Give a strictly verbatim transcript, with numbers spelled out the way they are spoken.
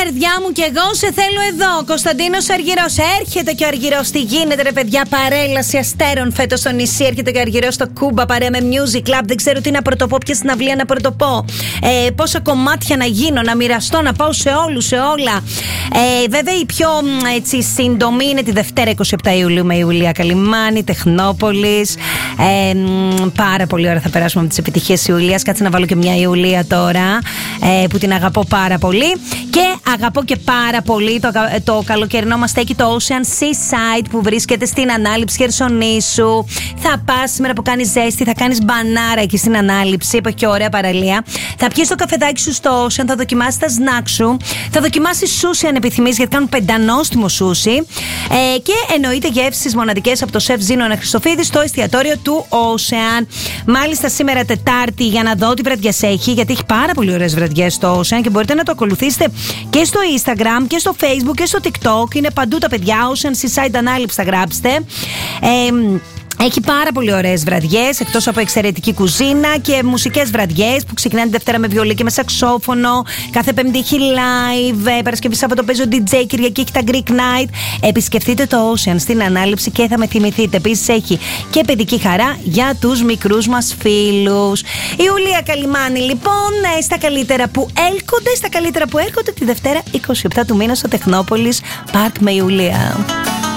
καρδιά μου, και εγώ σε θέλω εδώ. Κωνσταντίνος Αργυρός. Έρχεται και ο Αργυρός. Τι γίνεται, ρε παιδιά, παρέλαση αστέρων φέτος στο νησί. Έρχεται και ο Αργυρός στο Κούμπα παρέα με Music Club. Δεν ξέρω τι να πρωτοπώ, ποια συναυλία να πρωτοπώ. Ε, πόσα κομμάτια να γίνω, να μοιραστώ, να πάω σε όλους, σε όλα. Ε, βέβαια, η πιο έτσι, σύντομη είναι τη Δευτέρα είκοσι επτά Ιουλίου με Ιουλία Καλιμάνη, Τεχνόπολης. Ε, πάρα πολύ ώρα θα περάσουμε με τις επιτυχίες Ιουλίας. Κάτσε να βάλω και μια Ιουλία τώρα, ε, που την αγαπώ πάρα πολύ. Και αγαπώ και πάρα πολύ το, το καλοκαιρινό μας στέκι, το Ocean Seaside, που βρίσκεται στην Ανάληψη Χερσονήσου. Θα πας σήμερα που κάνει ζέστη, θα κάνεις μπανάρα εκεί στην Ανάληψη, που έχει και ωραία παραλία. Θα πιεις το καφεδάκι σου στο Ocean, θα δοκιμάσεις τα σνακ σου, θα δοκιμάσεις σούσι αν επιθυμείς, γιατί κάνουν πεντανόστιμο σούσι. Ε, και εννοείται γεύσεις μοναδικές από το σεφ Ζήνωνα Χριστοφίδη στο εστιατόριο του Ocean. Μάλιστα σήμερα Τετάρτη, για να δω τι βραδιές έχει, γιατί έχει πάρα πολύ ωραίες βραδιές στο Ocean και μπορείτε να το ακολουθήσετε και στο Instagram και στο Facebook και στο TikTok. Είναι παντού τα παιδιά. Ocean Seaside Ανάληψη θα γράψετε. Ε, Έχει πάρα πολύ ωραίες βραδιές, εκτός από εξαιρετική κουζίνα και μουσικές βραδιές που ξεκινάνε τη Δευτέρα με βιολί και με σαξόφωνο. Κάθε Πέμπτη έχει live, Παρασκευή Σάββατο παίζει ο ντι τζέι, Κυριακή έχει τα Greek Night. Επισκεφτείτε το Ocean στην Ανάληψη και θα με θυμηθείτε. Επίσης έχει και παιδική χαρά για τους μικρούς μας φίλους. Η Ιουλία Καλιμάνη λοιπόν, στα καλύτερα που έλκονται, στα καλύτερα που έρχονται τη Δευτέρα είκοσι επτά του μήνα στο Τεχνόπολης Park με Ιουλία.